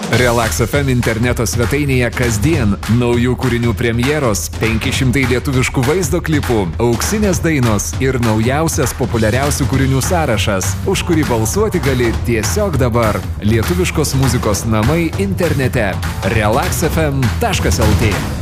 Relax FM interneto svetainėje kasdien naujų kūrinių premjeros, 500 lietuviškų vaizdo klipų, auksinės dainos ir naujausias populiariausių kūrinių sąrašas, už kurį balsuoti gali tiesiog dabar. Lietuviškos muzikos namai internete. relaxfm.lt